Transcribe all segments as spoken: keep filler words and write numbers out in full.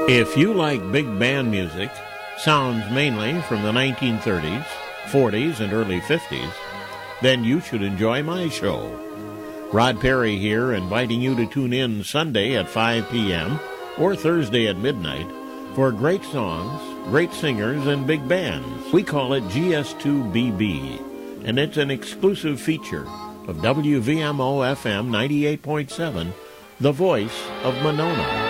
If you like big band music, sounds mainly from the nineteen thirties, forties, and early fifties, then you should enjoy my show. Rod Perry here, inviting you to tune in Sunday at five p.m. or Thursday at midnight for great songs, great singers, and big bands. We call it G S two B B, and it's an exclusive feature of W V M O F M ninety-eight point seven, the voice of Monona.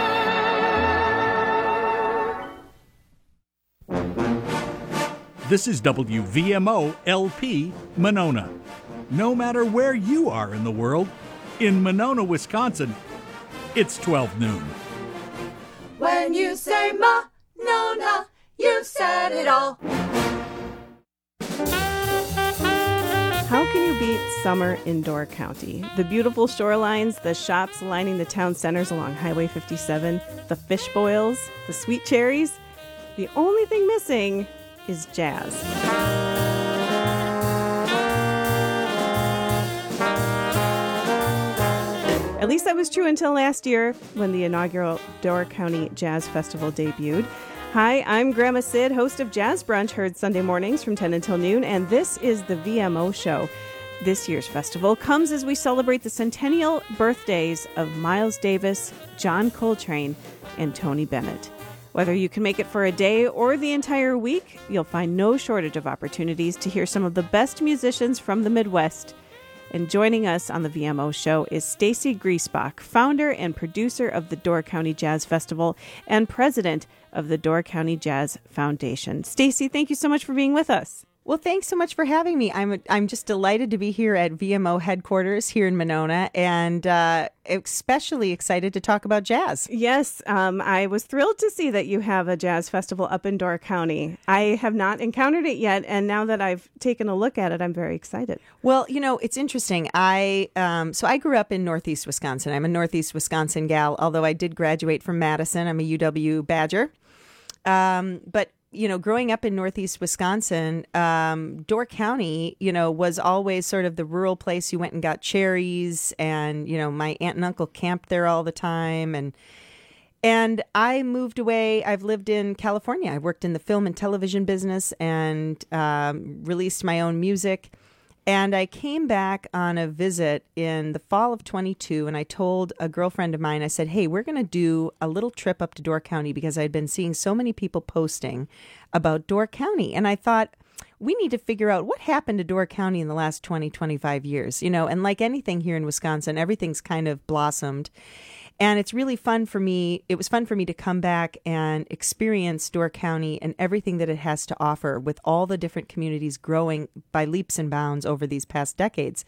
This is W V M O L P Monona. No matter where you are in the world, in Monona, Wisconsin, it's twelve noon. When you say Monona, you've said it all. How can you beat summer in Door County? The beautiful shorelines, the shops lining the town centers along Highway fifty-seven, the fish boils, the sweet cherries. The only thing missing is jazz. At least that was true until last year when the inaugural Door County Jazz Festival debuted. Hi, I'm Grandma Sid, host of Jazz Brunch, heard Sunday mornings from ten until noon, and this is the V M O Show. This year's festival comes as we celebrate the centennial birthdays of Miles Davis, John Coltrane, and Tony Bennett. Whether you can make it for a day or the entire week, you'll find no shortage of opportunities to hear some of the best musicians from the Midwest. And joining us on the V M O Show is Stacy Griesbach, founder and producer of the Door County Jazz Festival and president of the Door County Jazz Foundation. Stacy, thank you so much for being with us. Well, thanks so much for having me. I'm I'm just delighted to be here at V M O headquarters here in Monona, and uh, especially excited to talk about jazz. Yes, um, I was thrilled to see that you have a jazz festival up in Door County. I have not encountered it yet, and now that I've taken a look at it, I'm very excited. Well, you know, it's interesting. I um, so I grew up in Northeast Wisconsin. I'm a Northeast Wisconsin gal, although I did graduate from Madison. I'm a U W Badger, um, but. You know, growing up in Northeast Wisconsin, um, Door County, you know, was always sort of the rural place you went and got cherries, and, you know, my aunt and uncle camped there all the time. And and I moved away. I've lived in California. I worked in the film and television business and um, released my own music. And I came back on a visit in the fall of twenty-two, and I told a girlfriend of mine, I said, hey, we're going to do a little trip up to Door County because I'd been seeing so many people posting about Door County. And I thought, we need to figure out what happened to Door County in the last twenty, twenty-five years. You know, and like anything here in Wisconsin, everything's kind of blossomed. And it's really fun for me. It was fun for me to come back and experience Door County and everything that it has to offer, with all the different communities growing by leaps and bounds over these past decades.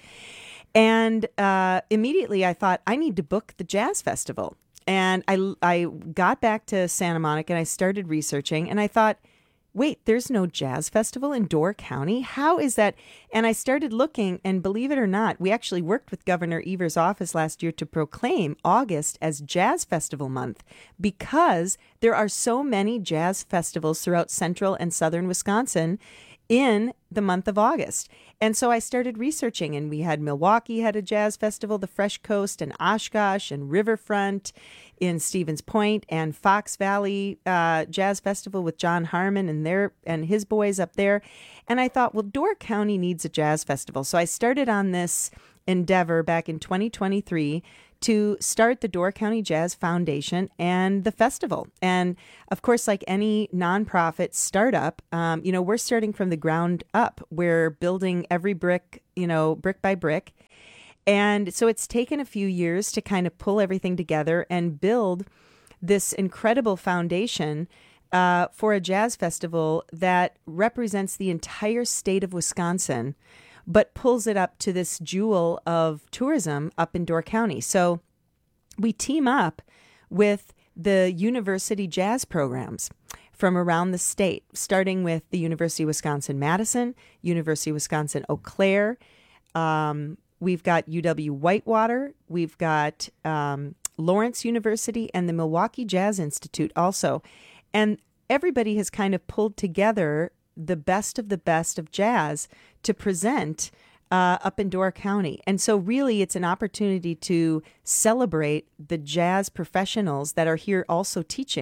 And uh, immediately I thought, I need to book the Jazz Festival. And I, I got back to Santa Monica and I started researching, and I thought, wait, there's no jazz festival in Door County? How is that? And I started looking, and believe it or not, we actually worked with Governor Evers' office last year to proclaim August as Jazz Festival Month, because there are so many jazz festivals throughout central and southern Wisconsin in the month of August. And so I started researching, and we had Milwaukee had a jazz festival, the Fresh Coast, and Oshkosh, and Riverfront in Stevens Point, and Fox Valley uh, Jazz Festival with John Harmon and their and his boys up there. And I thought, well, Door County needs a jazz festival. So I started on this endeavor back in twenty twenty-three to start the Door County Jazz Foundation and the festival. And of course, like any nonprofit startup, um, you know, we're starting from the ground up. We're building every brick, you know, brick by brick. And so it's taken a few years to kind of pull everything together and build this incredible foundation uh, for a jazz festival that represents the entire state of Wisconsin, but pulls it up to this jewel of tourism up in Door County. So we team up with the university jazz programs from around the state, starting with the University of Wisconsin-Madison, University of Wisconsin-Eau Claire. Um, we've got U W Whitewater. We've got um, Lawrence University and the Milwaukee Jazz Institute also. And everybody has kind of pulled together the best of the best of jazz to present uh, up in Door County. And so really it's an opportunity to celebrate the jazz professionals that are here also teaching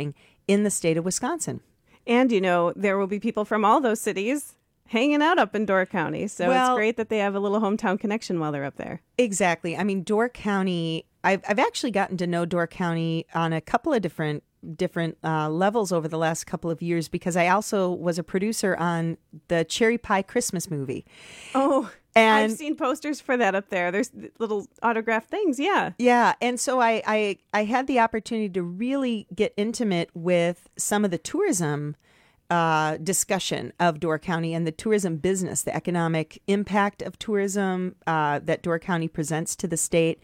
in the state of Wisconsin. And, you know, there will be people from all those cities hanging out up in Door County. So Well- it's great that they have a little hometown connection while they're up there. Exactly. I mean, Door County, I've, I've actually gotten to know Door County on a couple of different different uh, levels over the last couple of years because I also was a producer on the Cherry Pie Christmas movie. Oh, And- I've seen posters for that up there. There's little autographed things. Yeah. Yeah, and so I, I I had the opportunity to really get intimate with some of the tourism uh, discussion of Door County and the tourism business, the economic impact of tourism uh, that Door County presents to the state,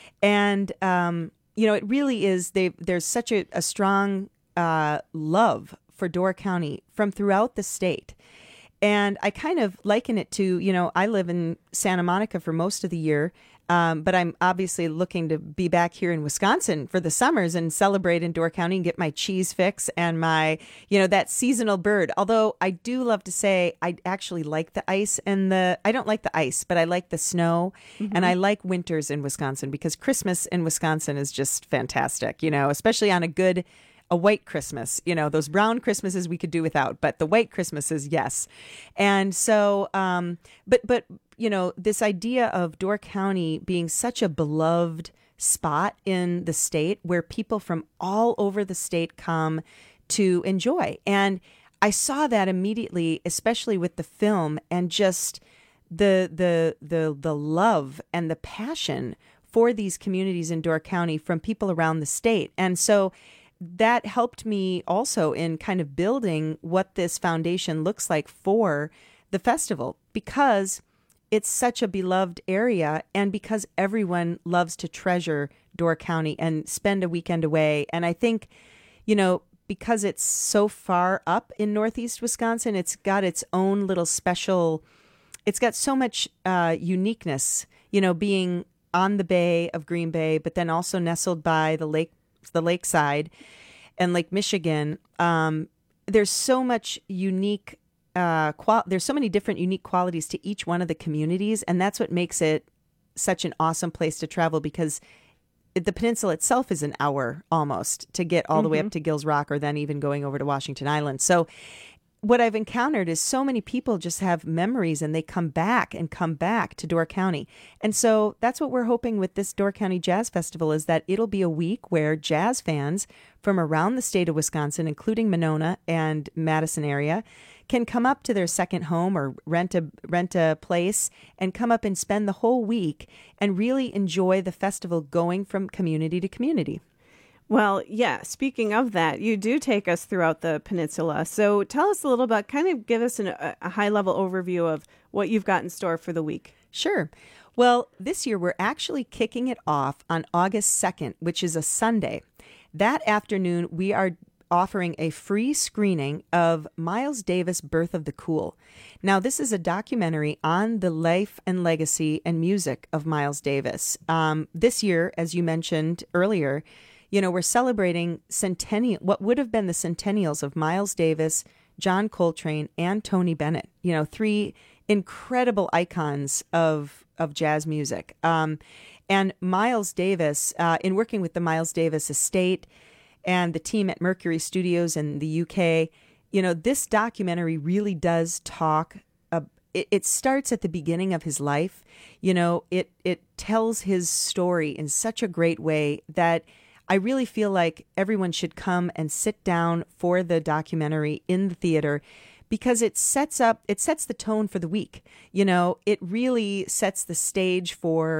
and um, you know it really is. They there's such a, a strong uh, love for Door County from throughout the state. And I kind of liken it to, you know, I live in Santa Monica for most of the year, um, but I'm obviously looking to be back here in Wisconsin for the summers and celebrate in Door County and get my cheese fix and my, you know, that seasonal bird. Although I do love to say I actually like the ice and the, I don't like the ice, but I like the snow and I like winters in Wisconsin because Christmas in Wisconsin is just fantastic, you know, especially on a good a white Christmas, you know, those brown Christmases we could do without, but the white Christmases, yes. And so, um, but, but, you know, this idea of Door County being such a beloved spot in the state where people from all over the state come to enjoy. And I saw that immediately, especially with the film and just the, the, the, the love and the passion for these communities in Door County from people around the state. And so, that helped me also in kind of building what this foundation looks like for the festival because it's such a beloved area and because everyone loves to treasure Door County and spend a weekend away. And I think, you know, because it's so far up in Northeast Wisconsin, it's got its own little special, it's got so much uh, uniqueness, you know, being on the bay of Green Bay, but then also nestled by the lake the lakeside and Lake Michigan. Um, there's so much unique, uh, qual- there's so many different unique qualities to each one of the communities. And that's what makes it such an awesome place to travel because the peninsula itself is an hour almost to get all the way up to Gills Rock or then even going over to Washington Island. So what I've encountered is so many people just have memories and they come back and come back to Door County. And so that's what we're hoping with this Door County Jazz Festival is that it'll be a week where jazz fans from around the state of Wisconsin, including Monona and Madison area, can come up to their second home or rent a rent a place and come up and spend the whole week and really enjoy the festival going from community to community. Well, yeah, speaking of that, you do take us throughout the peninsula. So tell us a little about, kind of give us an, a, a high-level overview of what you've got in store for the week. Sure. Well, this year we're actually kicking it off on August second, which is a Sunday. That afternoon, we are offering a free screening of Miles Davis' Birth of the Cool. Now, this is a documentary on the life and legacy and music of Miles Davis. Um, this year, as you mentioned earlier, you know, we're celebrating centennial, what would have been the centennials of Miles Davis, John Coltrane, and Tony Bennett. You know, three incredible icons of of jazz music. Um, and Miles Davis, uh, in working with the Miles Davis Estate and the team at Mercury Studios in the U K, you know, this documentary really does talk. Uh, it, it starts at the beginning of his life. You know, it it tells his story in such a great way that I really feel like everyone should come and sit down for the documentary in the theater because it sets up, it sets the tone for the week. You know, it really sets the stage for